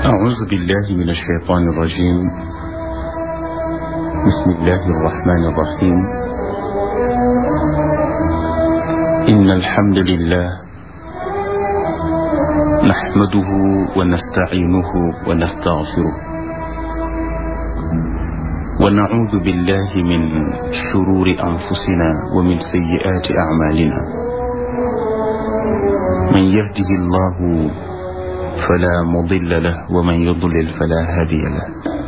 أعوذ بالله من الشيطان الرجيم. بسم الله الرحمن الرحيم. إن الحمد لله نحمده ونستعينه ونستغفره ونعوذ بالله من شرور أنفسنا ومن سيئات أعمالنا. من يهده الله فلا مضل له ومن يضلل فلا هادي له.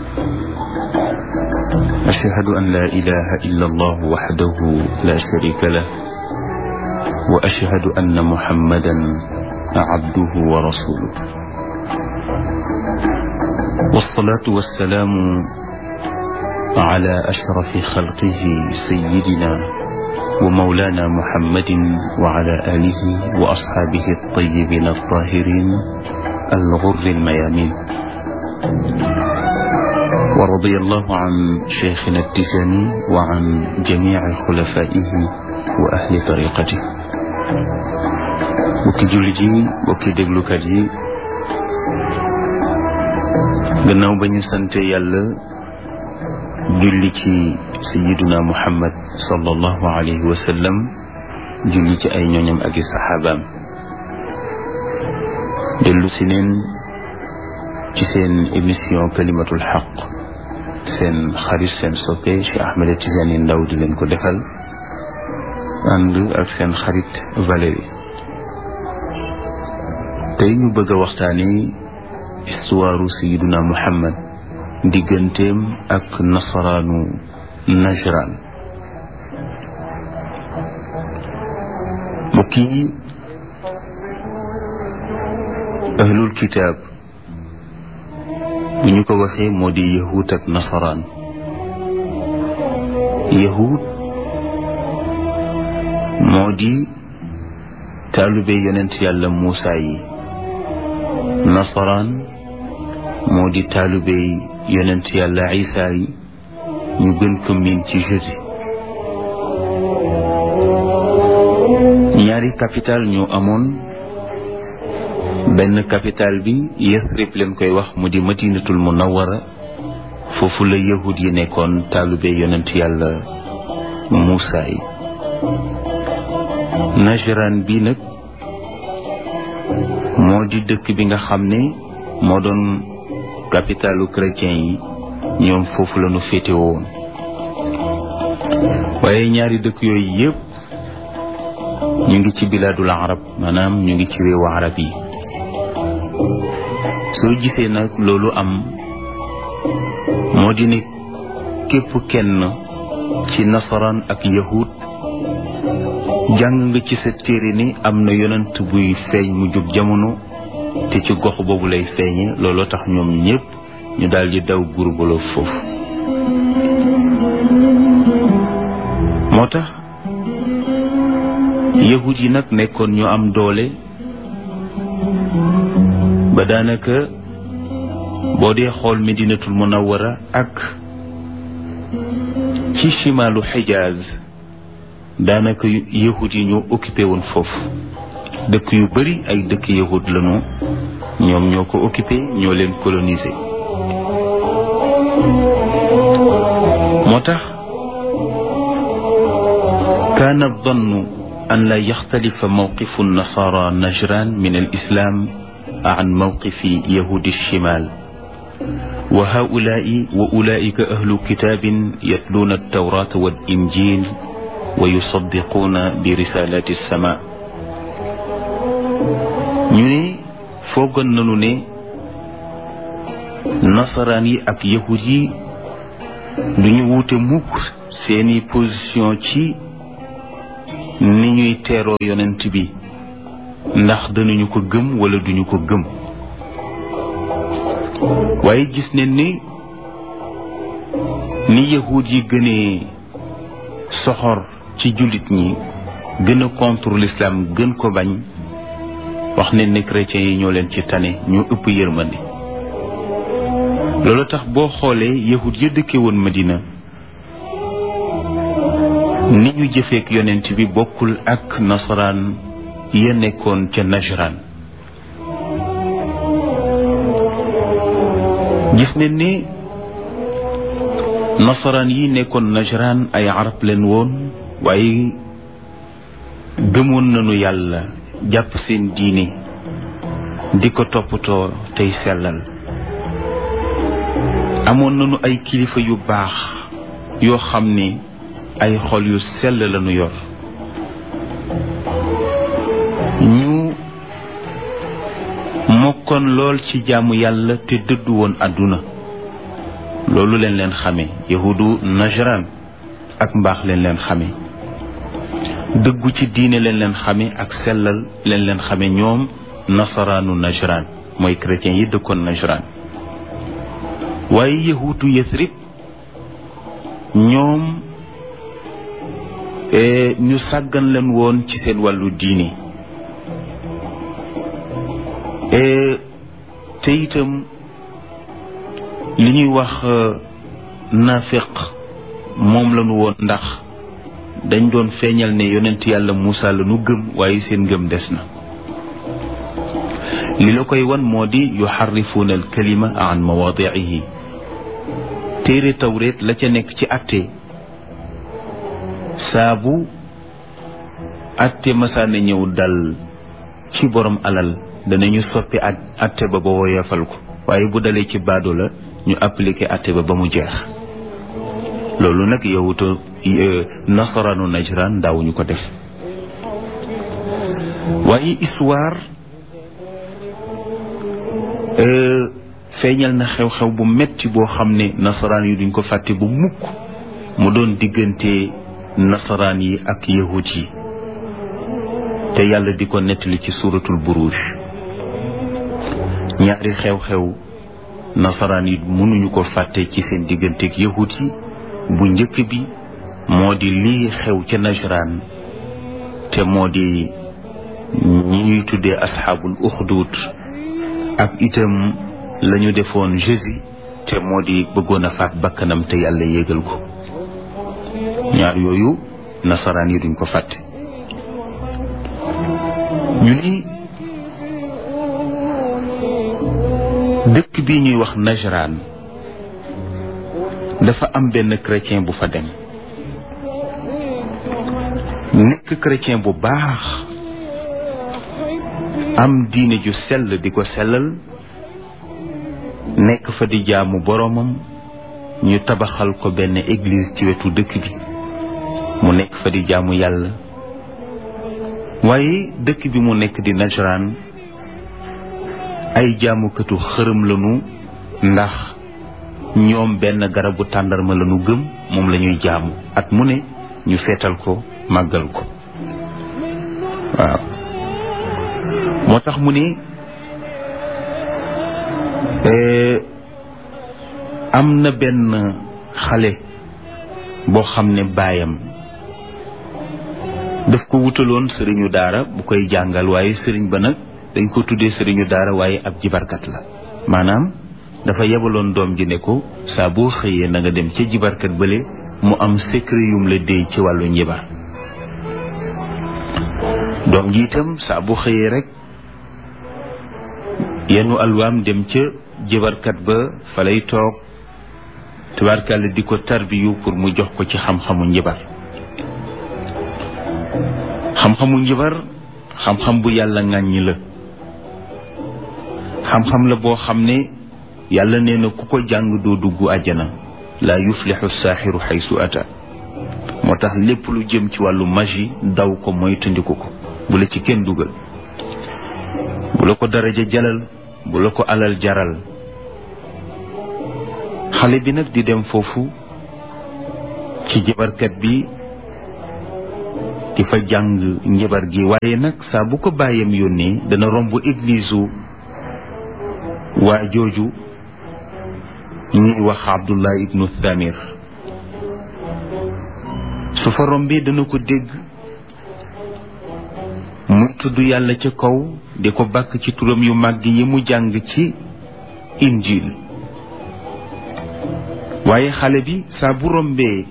أشهد أن لا إله إلا الله وحده لا شريك له وأشهد أن محمدا عبده ورسوله. والصلاة والسلام على أشرف خلقه سيدنا ومولانا محمد وعلى آله وأصحابه الطيبين الطاهرين الغر الميامين. ورضي الله عن شيخنا التجاني وعن جميع خلفائه وأهل طريقته. bokki jullit yi bokki déglukat yi, gannaaw ba ñu sante yàlla julli ci sayyiduna Muhammad sallallahu alayhi wa sallam, julli ci ay ñooñam ak i saxaabaam, dellu si neen ci seen émission kalimatul xaq, seen xarit seen soppe Cheikh Ahmed Tidiane Ndao di leen ko defal ànd ak seen xarit Valérie. tey ñu bëgg a waxtaani histoire sayyiduna Muhammad, digganteem ak nasaraanu Najran. mbokk yi, ahlul kitaab bu ñu ko waxee moo di yahud ak nasaraan. yahud moo di taalube yonent yàlla Muusa yi, nasaraan moo di taalube yonent yàlla Isa yi, ñu gën ko miin ci Jésus. ñaari capital ñoo amoon. benn capital bi Yathrib leen koy wax, mu di Madinatul Munawwara. foofu la yahud yi nekkoon, taalube yonent yàlla Muusa yi. Najran bi nag moo di dëkk bi nga xam ne moo doon capitalu chrétien yi, ñoom foofu la ñu féete woon. waaye ñaari dëkk yooyu yëpp ñu ngi ci bilaadul arab, maanaam ñu ngi ci réewu arab yi. soo gisee nag loolu am, moo di ne képp kenn ci nasaraan ak yahud jàng nga ci sa téere ni am na yonent buy feeñ mu jub jamono, te ci gox boobu lay feeñe. looloo tax ñoom ñëpp ñu daal di daw gurbaloo foofu. moo tax yahud yi nag nekkoon ñu am doole ba daanaka boo dee xool Medinatul Munawwara ak ci chimalu Xijaaz, daanaka yahud yi ñoo occupé woon foofu. dëkk yu bari ay dëkk yahud lañu, ñoom ñoo ko occupé, ñoo leen colonisé. moo tax kaana dannu an la yaxtalifa mawqifu nasara Najran min al islam an mawqifi yahudi shimal. wa haulaai wa ulaika ahlu kitaabin yatluuna altawrata wal injil wa yusaddiquuna bi risalati sama. ñu ne foogoon nañu ne nasaraan yi ak yahud yi duñu wuute mukk seeni position ci ni ñuy teeroo yonent bi, ndax danañu ko gëm wala duñu ko gëm. waaye gis nañ ni yahud yi gënee soxor ci jullit ñi, gën a contre l'islam, gën ko bañ. wax nañ ne chrétiens yi ñoo leen ci tane, ñoo ëpp yërmande. loolu tax boo xoolee yahud ya dëkke woon Madina, ni ñu jëfeek yonent bi bokkul ak nasaraan ya nekkoon ca Najran. gis ne ni nasaraan yi nekkoon Najraan ay arab leen woon waaye gëmoon nañu yàlla jàpp seen diine di ko toppatoo tey sellal amoon nañu ay kilifa yu baax yoo xam ne ay xol yu sell lañu yor ñu mokkoon lool ci jaamu yàlla te dëddu woon àdduna loolu leen xame yahudu Najraan ak mbaax leen xame dëggu ci diine leen xame ak sellal leen xame ñoom nasaraanu Najraan mooy chrétiens yi dëkkoon Najraan waaye yahudu Yasrib ñoom ñu sàggan leen woon ci seen wàllu diine te itam li ñuy wax nafiq moom lañu woon ndax dañ doon feeñal ne yonent yàlla Muusa la ñu gëm waaye seen gëm des na li la koy wan moo di yuharrifuuna al kalima an mawaadi'ihi téere tawreet la ca nekk ci atte saabu atte masaana ñëw dal ci borom alal danañu soppi atte ba woyofal ko waaye bu dalee ci baado la ñu appliqué atte ba mu jeex loolu nag yowuto nasaraanu Najraan daawuñu ko def waaye histoire feeñal na xew-xew bu metti boo xam ne nasaraan yi duñ ko fàtte bu mukk mu doon diggante nasaraan yi ak yahud yi te yàlla di ko nettali ci suratul Buruj ñaari xew-xew nasaraan yi mënuñu ko fàtte ci seen digganteeg yahud yi bu njëkk bi moo di lii xew ca Najraan te moo di ñi ñuy tuddee asxaabul uxdud ak itam lañu defoon Jésus te moo di bëggoon a faat bakkanam te yàlla yéegal ko ñaar yooyu nasaraan yi duñ ko fàtte ñu ni dëkk bi ñuy wax Najraan dafa am benn chrétien bu fa dem nekk chrétien bu baax am diine ju sell di ko sellal nekk fa di jaamu boroomam ñu tabaxal ko benn église ci wetu dëkk bi mu nekk fa di jaamu yàlla waaye dëkk bi mu nekk di Najraan ay jaamukatu xërëm lañu ndax ñoom benn garabu tàndarma lañu gëm moom lañuy jaamu at mu ne ñu feetal ko màggal ko waaw moo tax mu ne am na benn xale boo xam ne baayam daf ko wutaloon sëriñu daara bu koy jàngal waaye sëriñ ba nag dañ ko tuddee sëriñu daara waaye ab jibarkat la maanaam dafa yebaloon doom ji ne ko saa boo xëyee na nga dem ca jibarkat bële mu am secret yum la déy ci wàllu njibar doom ji itam saa bu xëyee rek yenu alwaam dem ca jibarkat ba fa lay toog tubaarkàlla di ko tarbiyu pour mu jox ko ci xam-xamu njibar xam-xamu njibar xam-xam bu yàlla ŋàññi la xam-xam la boo xam ne yàlla nee na ku ko jàng doo dugg àjjana laa yuflixu saaxiru xaysu ata moo tax lépp lu jëm ci wàllu magie daw ko moytandiku ko bu la ci kenn dugal bu la ko daraja jalal bu la ko alal jaral xale bi nag di dem foofu ci jibarkat bi di fa jàng njabar gi waaye nag saa bu ko bàyyam yónnee dana romb église waa jooju ñuy wax Abdullah ibnu Thamir su fa rombee dana ko dégg muy tudd yàlla ca kaw di ko bàkk ci turam yu màgg yi mu jàng ci injil waaye xale bi saa bu rombee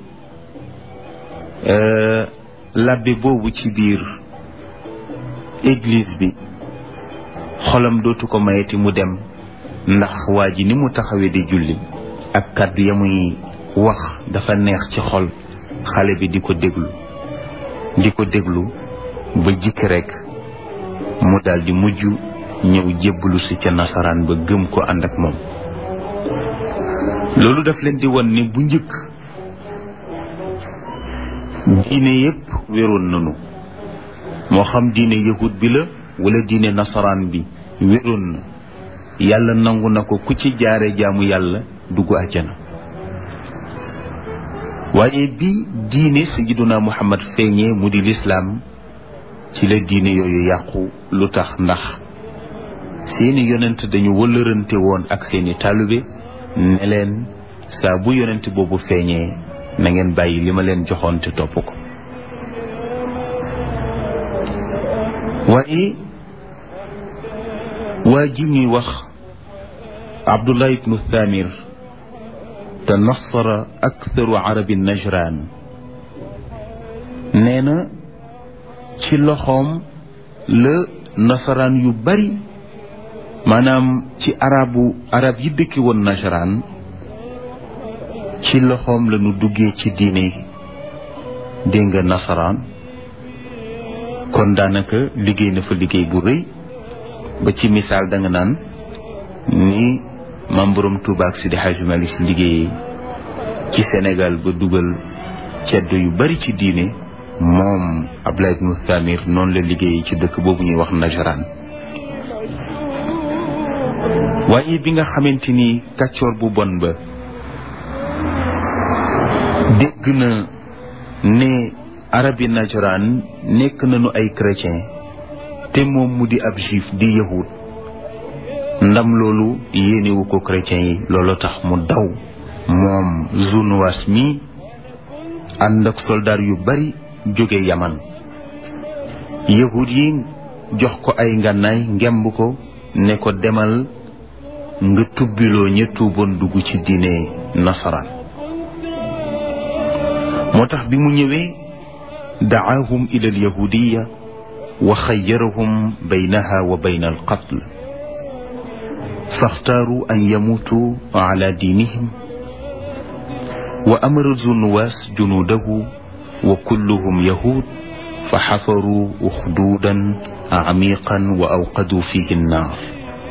labbe boobu ci biir église bi xolam dootu ko mayeti mu dem ndax waa ji ni mu taxawee di julli ak kàddu ya muy wax dafa neex ci xol xale bi di ko déglu ba jikk rekk mu daldi mujj ñëw jébbalu si ca nasaraan ba gëm ko ànd ak moom. loolu daf leen di won ni bu njëkk diine yépp wéroon nanu, moo xam diine yahud bi la wala diine nasaraan bi wéroon na, yàlla nangu na ko ku ci jaare jaamu yàlla dugg àjjana. waaye bi diine sayyiduna Muhammad feeñee mu di lislaam ci la diine yooyu yàqu. lu tax? ndax seeni yonent dañu wëllërante woon ak seeni taalibe ne leen saa bu yonent boobu feeñee na ngeen bàyyi li ma leen joxoon te topp ko. waaye waa ji ñuy wax Abdullah ibnu Thamir tanassara aktharu arabi Najran nee na ci loxoom la nasaraan yu bari, maanaam ci arab yi dëkki woon Najran ci loxoom la ñu duggee ci diine dégg nga nasaraan. kon daanaka liggéey na fa liggéey bu rëy ba ci misaal da nga naan ni Maam Borom Tuuba ak Sidi Hadji Malick Sy liggéeyee ci Sénégal ba dugal ceddo yu bari ci diine, moom Abdullah ibnu Thamir noonu la liggéeyee ci dëkk boobu ñuy wax Najran. waaye bi nga xamante ni kàccoor bu bon ba dégg na ne arabi Najran nekk nañu ay chrétien te moom mu di ab juif di yahud, ndam loolu yéenewu ko chrétien yi. loolu tax mu daw moom Zunuwas mi ànd ak soldaar yu bari jóge Yaman. yahud yi jox ko ay ngànnaay ngemb ko ne ko demal nga tubbiloo ña tuuboon dugg ci diine nasaraan. moo tax bi mu ñëwee dacaahum ila alyahudiya wa xayyarahum baynaha wa bayna alqatl faxtaaru an yamuutu ala diinihim wa amara Zunuwas junuudahu wa kulluhum yahud fa xafaruu uxduudan camiqan wa awqaduu fihi annaar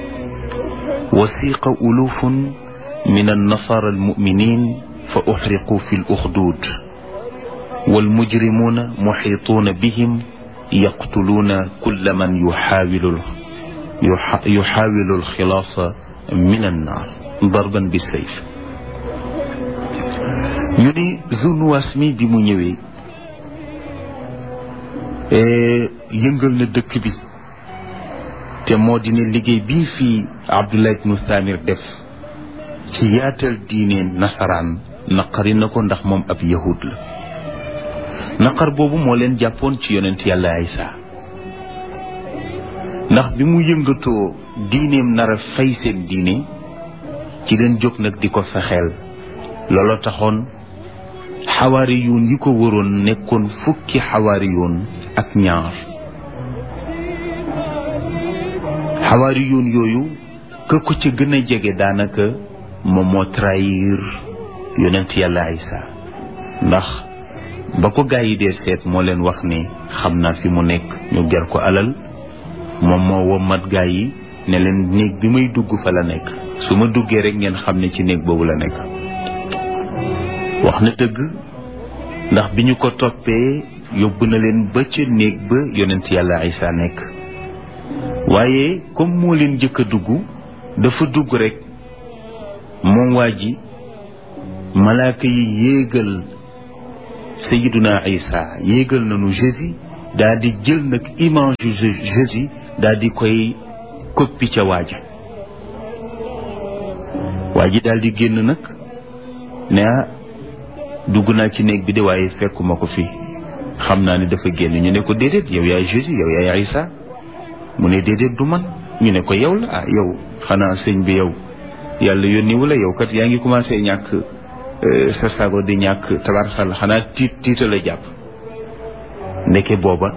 وسيق ألوف من النصارى المؤمنين فأحرقوا في الأخدود والمجرمون محيطون بهم يقتلون كل من يحاول الخلاص من النار ضربا بالسيف. ñu ni Zunuwas mi bi mu ñëwee yëngal na dëkk bi te moo di ne liggéey bii fii Abdullah ibnu Thamir def ci yaatal diine nasaraan naqari na ko, ndax moom ab yahud la. naqar boobu moo leen jàppoon ci yonent yàlla Isa, ndax bi mu yëngatoo diineem nar a fay seen diine ci leen jóg nag di ko fexeel. looloo taxoon xawaari yoon yi ko waroon nekkoon fukki xawaari yoon ak ñaar. xawaari yoon yooyu ka ko ca gën a jege daanaka moom moo trahir yonent yàlla Isa, ndax ba ko gaa yi dee seet moo leen wax ni xam naa fi mu nekk, ñu ger ko alal. moom moo wommat gaa yi ne leen néeg bi may dugg fa la nekk, su ma duggee rek ngeen xam ne ci néeg boobu la nekk. wax na dëgg, ndax bi ñu ko toppee yóbbu na leen ba ca néeg ba yonent yàlla Isa nekk. waaye comme moo leen jëkk a dugg, dafa dugg rek moom waa ji malaaka yi yéegal Sayyiduna Isa, yéegal nañu Jésus, daal di jël nag image Jésus daal di koy koppi ca waa ji daal di génn nag ne dugg naa ci néeg bi de waaye fekkuma ko fi, xam naa ne dafa génn. ñu ne ko déedéet, yow yaay Jésus, yow yaay Isa. mu ne déedéet du man. ñu ne ko yow la. yow xanaa sëñ bi yow yàlla yónni wala yow kat yaa ngi commencé ñàkk sa sago di ñàkk tabarxal, xanaa tiita la jàpp. ndeke booba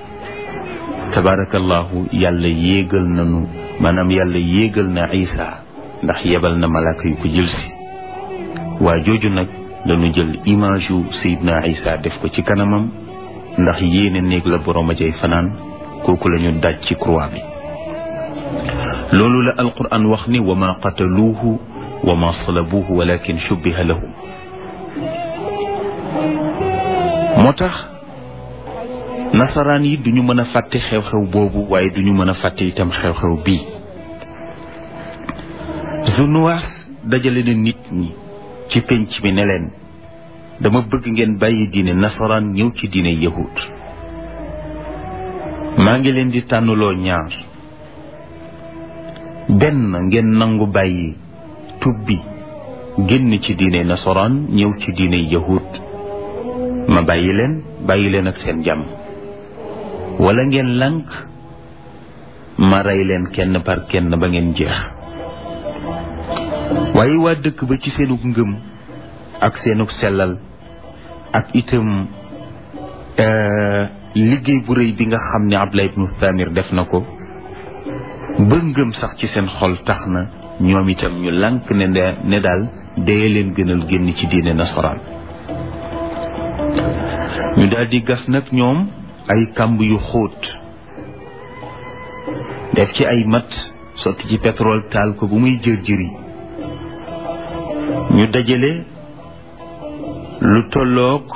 tabarakallahu yàlla yéegal nanu, maanaam yàlla yéegal na Isa ndax yebal na malaaka yu ko jël si waa jooju nag dañu jël image yu Seydina Isa def ko ci kanamam ndax yéene néeg la boroom a jay fanaan kooku la ñu daj ci croix bi loolu la alquran wax ni wa ma qataluuhu wa ma salabuuhu walakin shubbiha lahum moo tax nasaraan yi duñu mën a fàtte xew-xew boobu waaye duñu mën a fàtte itam xew-xew bii Zunuwaas dajale na nit ñi ci penc mi ne leen dama bëgg ngeen bàyyi diine nasaraan ñëw ci diine yahud maa ngi leen di tànnuloo ñaar benn ngeen nangu bàyyi tubbi génn ci diine nasaraan ñëw ci diine yahud ma bàyyi leen ak seen jàmm wala ngeen lànk ma rey leen kenn par kenn ba ngeen jeex waaye waa dëkk ba ci seenug ngëm ak seenug sellal ak itam liggéey bu rëy bi nga xam ne Abdullah ibnu Thamir def na ko ba ngëm sax ci seen xol tax na ñoom itam ñu lànk ne daal dee leen gënal génn ci diine nasaraan ñu daal di gas nag ñoom ay kàmb yu xóot def ci ay mat sotti ci pétrole taal ko bu muy jër-jëri ñu dajale lu tolloog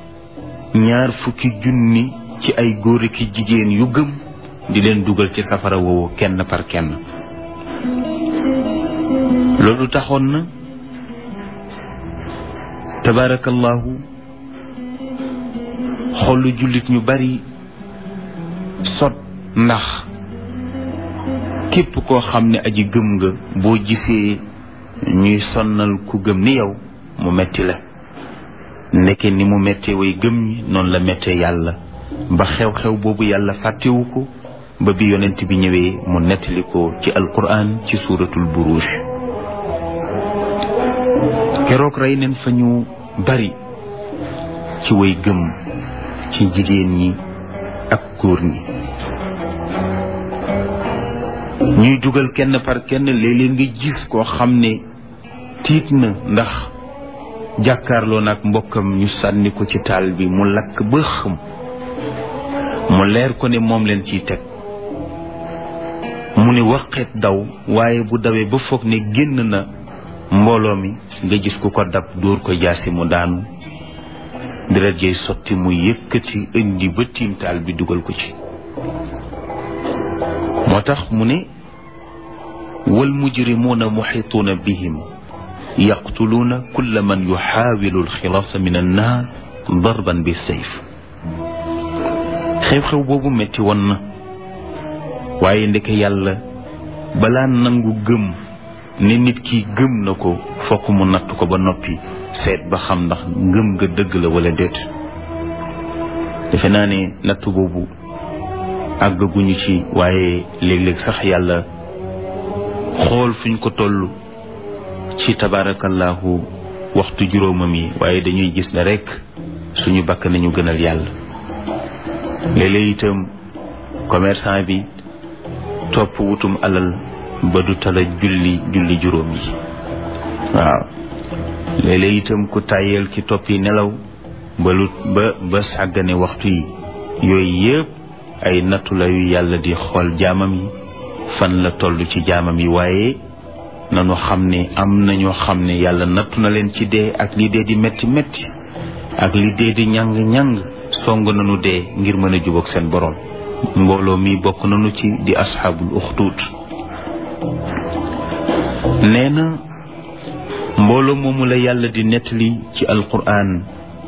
20 junni ci ay góor ki jigéen yu gëm di leen dugal ci safara woowu kenn par kenn loolu taxoon na tabarakallahu xolu jullit ñu bari sot ndax képp koo xam ne aji gëm nga boo gisee ñuy sonnal ku gëm ni yow mu metti la ndeke ni mu mettee way gëm ñi noonu la mettee yàlla ba xew-xew boobu yàlla fàttewu ko ba bi yonent bi ñëwee mu nettali ko ci alquran ci suuratul buruj keroog rey neen fa ñu bari ci way gëm ci jigéen ñi ak góor ñi ñuy dugal kenn par kenn léeg-léeg nga gis koo xam ne tiit na ndax jàkkaarloo nag mbokkam ñu sànni ko ci taal bi mu lakk ba xam mu leer ko ne moom leen ciy teg mu ne waqet daw waaye bu dawee ba foog ne génn na mbooloo mi nga gis ku ko dab dóor ko jaasi mu daanu deret jay sotti mu yëkkati indi ba tiim taal bi dugal ko ci moo tax mu ne wal mujrimuuna muxituuna bihim yaqtuluuna kulla man yuxaawilu alxilaasa min annaar darban bi sayf xew-xew boobu metti woon na waaye ndeke yàlla balaa nangu gëm ne nit ki gëm na ko fokk mu natt ko ba noppi seet ba xam ndax ngëm nga dëgg la wala déet defe naa ne natt boobu àggaguñu ci waaye léeg-léeg sax yàlla xool fuñ ko toll ci tabarakallahu waxtu juróomam yi waaye dañuy gis ne rekk suñu bakk nañu gënal yàlla léeg-léeg itam commerçant bi topp wutum alal ba du tala julli juróom yi waaw léeg-léeg itam ku tàyyeel ci topp yi nelaw ba sàggane waxtu yi yooyu yëpp ay nattu la yu yàlla di xool jaamam yi fan la toll ci jaamam yi waaye nanu xam ne am na ñoo xam ne yàlla nattu na leen ci dee ak li dee di metti metti ak li dee di ñàng-ñàng song nanu dee ngir mën a jubóog seen borom mbooloo mi bokk nanu ci di asxaabul uxduud nee na mbooloo moomu la yàlla di nettali ci alquran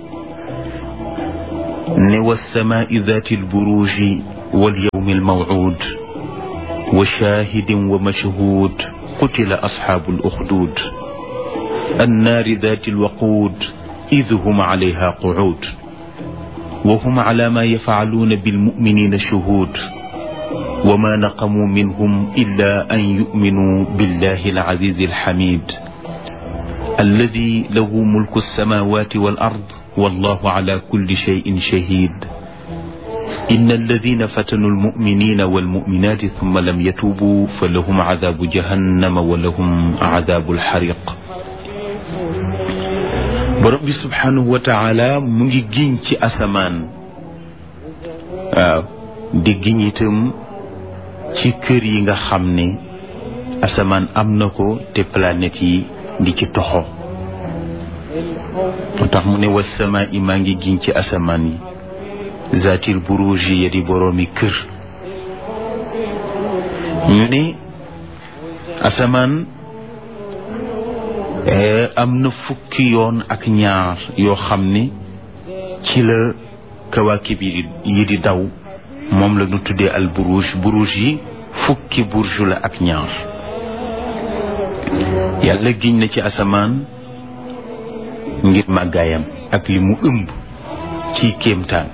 ne wasamaai dati alburuji walyawmi almawcuud wa shaahidin wa mashhuud qutila asxaabu aluxduud annaari dati alwaquud id hum calayha qucuud wa hum cala ma yafcaluuna bilmuminina shuhuud wa ma naqamuu minhum illa an yuminuu billahi alcaziizi alxamiid alladi lahu mulku alsamawati wal ard wallahu ala kulli cheyin shahid inna alladina fatanu almuminina walmuminati thumma lam yatubu fa lahum adabu jahannama wa lahum adabu alxariq. borom bi subhanahu wa taala mu ngi giñ ci asamaan, waaw, di giñ itam ci kër yi nga xam ne asamaan am na ko te planète yi di ci toxo. moo tax mu ne wasamaa i maa ngi giñ ci asamaan yi zaatil buruji ya di boroomi kër. ñu ne asamaan am na fukki yoon ak ñaar yoo xam ne ci la kawaakib yi di daw, moom la ñu tuddee al buruj. buruj yi fukki burju la ak ñaar. yàlla giñ na ci asamaan ngir màggaayam ak li mu ëmb ci kéemtaan.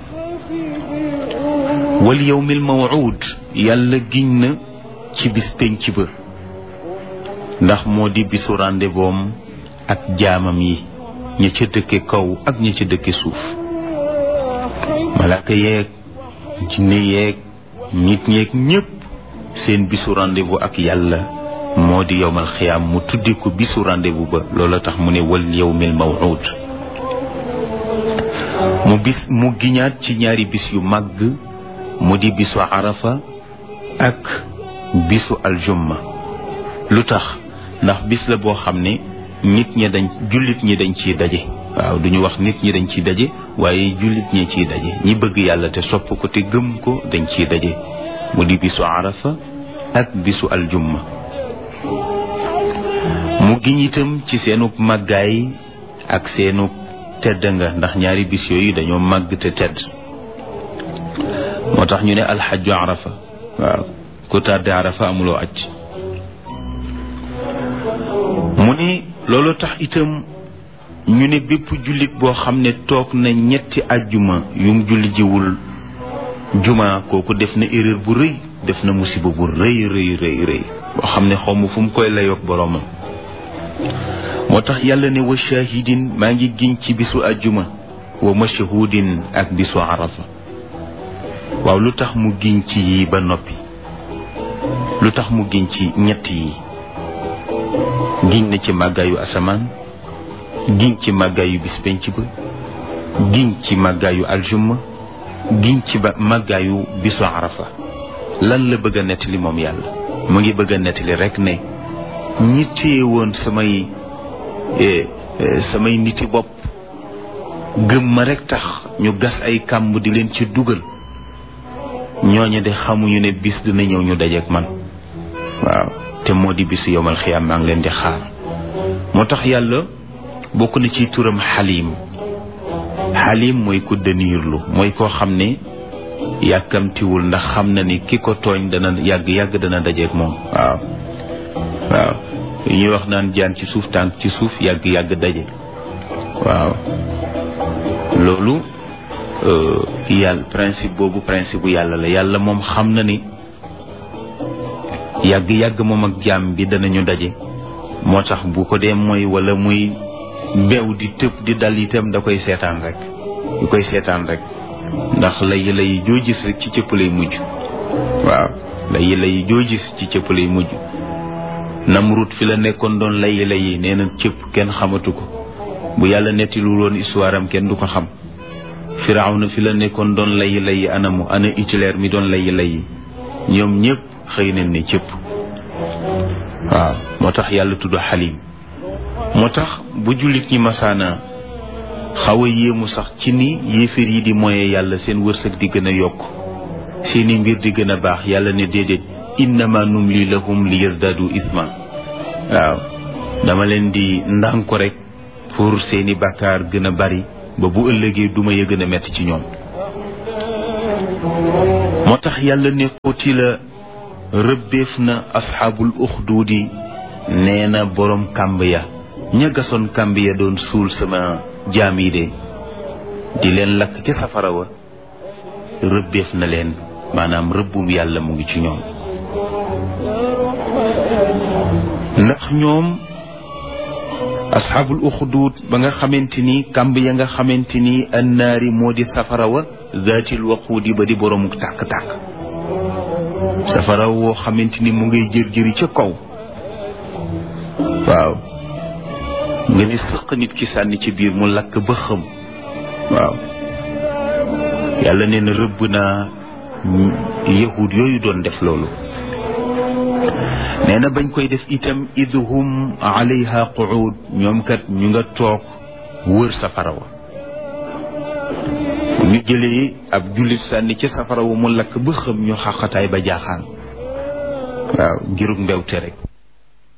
wal yawmil maw'ud yàlla giñ na ci bis penc ba, ndax moo di bisu rendez-vous ak jaamam yi, ña ca dëkke kaw ak ña ca dëkke suuf, malaaka yeeg jinne yeeg nit ñeeg ñépp. seen bisu rendez-vous ak yàlla moo di yowmal xiyaam, mu tuddi ko bisu rendez-vous ba. loola tax mu ne wal yawmil maw'ud. mu giñaat ci ñaari bis yu màgg, mu di bisu arafa ak bisu aljumma. lu tax? ndax bis la boo xam ne jullit ñi dañ ciy daje. waaw, duñu wax nit ñi dañ ciy daje, waaye jullit ñi ciy daje. ñi bëgg yàlla te sopp ko te gëm ko dañ ciy daje. mu di bisu arafa ak bisu aljumma. mu giñ itam ci seenug màggaay ak seenug tedd nga, ndax ñaari bis yooyu dañoo màgg te tedd. moo tax ñu ne alxajju arafa. waaw, ku tàdde arafa amuloo aj. mu ne loolu tax itam ñu ne bépp jullit boo xam ne toog na ñetti ajjuma yum julli jiwul juma, kooku def na erreur bu rëy, def na musiba bu rëy rëy rëy rëy boo xam ne xawma fu mu koy layoog boroomam. moo tax yàlla ne wa shahidin, maa ngi giñ ci bisu ajjuma, wa mashhudin ak bisu arafa. waaw, lu tax mu giñ ci yi ba noppi? lu tax mu giñ ci ñett yi? giñ na ci màggaayu asamaan, giñ ci màggaayu bis penc ba, giñ ci màggaayu aljumma, giñ ci màggaayu bisu arafa. lan la bëgg a nettali moom yàlla? mu ngi bëgg a nettali rek ne ñi téye woon samay niti bopp gëm ma rek tax ñu gas ay kàmb di leen ci dugal, ñooñu de xamuñu ne bis dina ñëw ñu dajeek man. waaw, te moo di bisu yowmal xiyaam, maa ngi leen di xaar. moo tax yàlla bokk na ci turam xaliim. xaliim mooy ku dëniirlu, mooy koo xam ne yàkkamtiwul, ndax xam na ni ki ko tooñ dana yàgg dana dajeek moom. waaw waaw, li ñuy wax naan jaan ci suuf tànk ci suuf, yàgg daje. waaw, loolu yàlla principe boobu principe bu yàlla la. yàlla moom xam na ni yàgg moom ak jaam bi danañu daje. moo tax bu ko dee mooy wala muy beew di tëb di dal itam da koy seetaan rek. ndax lay joo gis rek ci cëpp lay mujj. waaw, lay joo gis ci cëpp lay mujj. Namrud fi la nekkoon doon lay nee na cëpp kenn xamatu ko. bu yàlla nettilul woon histoire am kenn du ko xam. Firawna fi la nekkoon doon lay ana Hitler mi doon lay ñoom ñëpp xëy nañ ne cëpp. waaw, moo tax yàlla tudd xalim. moo tax bu jullit ñi masaana xaw a yéemu sax ci ni yéeféer yi di moye yàlla, seen wërsëg di gën a yokk, seeni mbir di gën a baax, yàlla ne déedéet, innama numli lahum li yazdadu ithma. waaw, dama leen di ndànk rek pour seeni bàkkaar gën a bari, ba bu ëllëgee duma ya gën a metti ci ñoom. moo tax yàlla ne qutila rëbbeef na asxaabul uxduudi, nee na boroom kàmb ya, ña gasoon kàmb ya doon suul sama jaam yi de di leen lakk ci safara wa, rëbbeef na leen, maanaam rëbbum yàlla mu ngi ci ñoom. ndax ñoom asxaabul uxduud ba nga xamante ni kàmb ya nga xamante ni annaari moo di safara wa zaatil waquudi ba di boroomu tàkk-tàkk safara woo xamante ni mu ngay jër-jëri ca kaw waaw nga ni sëq nit ki sànni ci biir mu lakk ba xëm waaw yàlla nee na rëbb naa yahud yooyu doon def loolu nee na bañ koy def itam idhum alayha qu'ud ñoom kat ñu nga toog wër safara wa ñu jëlee ab jullit sànni ca safara wa mu lakk ba xëm ñu xaqataay ba jaaxaan waaw ngirug mbewte rek